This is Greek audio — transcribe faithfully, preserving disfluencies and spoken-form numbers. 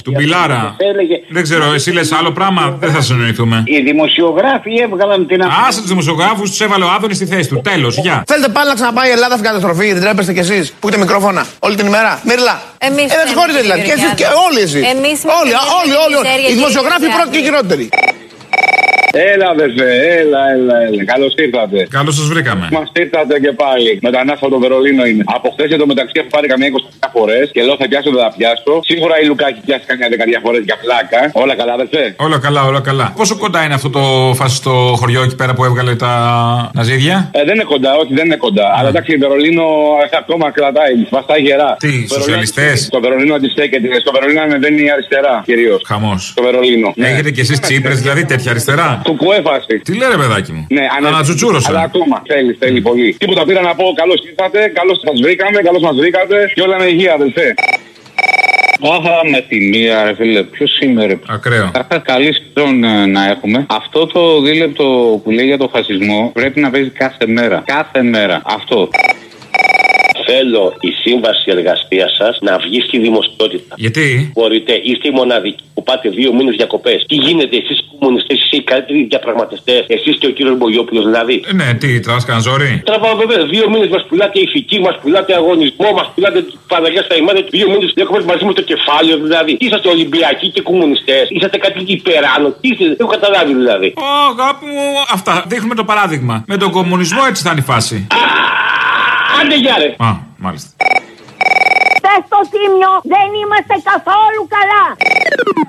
Του Μπιλάρα. Δεν ξέρω, εσύ λες άλλο πράγμα, δεν θα συνοηθούμε. Οι δημοσιογράφοι έβγαλαν την αφήνεια. Άσε του δημοσιογράφου, του έβαλε ο Άδωνης στη θέση του. Τέλος, γεια. Θέλετε πάλι να ξαναπάει η Ελλάδα στην καταστροφή, δεν τρέπεστε κι εσείς που έχετε μικρόφωνα όλη την ημέρα. Μύρλα. Εμείς ε, δεν συγχωρείτε δηλαδή. Και εσείς και όλοι εσείς. Όλοι, όλοι, όλοι. Οι δημοσιογράφοι πρώτοι και χειρότεροι. Έλα, αδερφέ, έλα, έλα, έλα. Καλώς ήρθατε. Καλώς σας βρήκαμε. Μας ήρθατε και πάλι. Μετανάστα από το Βερολίνο είναι. Από χθες το μεταξύ έχω πάρει καμιά είκοσι φορές και λέω θα πιάσω, δεν θα πιάσω. Σίγουρα η Λουκά έχει πιάσει καμιά δεκαετία φορές για πλάκα. Όλα καλά, αδερφέ. Όλα καλά, όλα καλά. Πόσο κοντά είναι αυτό το φασιστό χωριό εκεί πέρα που έβγαλε τα ναζίδια? Ε, δεν είναι κοντά, όχι, δεν είναι κοντά. Mm. Αλλά εντάξει, η Βερολίνο ακόμα κρατάει. Βαστάει γερά. Τι, σοσιαλιστές? Το Βερολίνο αντιστέκεται. Στο Βερολίνο ανεβαίνει η αριστερά κυρίως. Χαμός. Το Βερολίνο. Έχετε κι εσείς Τσίπρες, δηλαδή τέτοια αριστερά? Κουκουέφαση. Τι λέει ρε παιδάκι μου. Ναι, ανατζουτσούρωσα. Αλλά ακόμα θέλει, θέλει πολύ. Τίποτα, πήρα να πω καλώς ήρθατε, καλώς σας βρήκαμε, καλώς μας βρήκατε και όλα με υγεία, αδελφέ. Άχα με τη μία, ρε φίλε, ποιος είμαι ρε. Ακραίο. Κάθε καλή σεζόν ε, να έχουμε. Αυτό το δίλεπτο που λέει για το φασισμό πρέπει να παίζει κάθε μέρα. Κάθε μέρα. Αυτό. Θέλω η σύμβαση εργασίας σας να βγει στη δημοσιότητα. Γιατί? Μπορείτε, είστε οι μοναδικοί που πάτε δύο μήνες διακοπές. Τι γίνεται, εσείς οι κομμουνιστές, εσείς οι καλύτεροι διαπραγματευτές, εσείς και ο κύριος Μπογιόπουλος δηλαδή. Ε, ναι, τι, τραβάς ζόρι. Τραβάω βέβαια. Δύο μήνες μας πουλάτε ηθική, μας πουλάτε αγωνισμό, μας πουλάτε Παναγιά στα ημάδια. Δύο μήνες διακοπές μαζί με το κεφάλαιο δηλαδή. Είσαστε Ολυμπιακοί και κομμουνιστές, είσαστε κάτι υπεράνω. Τι είστε, δεν έχω καταλάβει δηλαδή. Ω, αγάπη μου, αυτά δείχνουμε το παράδειγμα. Με τον κομμουνισμό έτσι θα είναι η φάση. Άντε γεια ρε. Α, μάλιστα. Στο Τίμιο δεν είμαστε καθόλου καλά.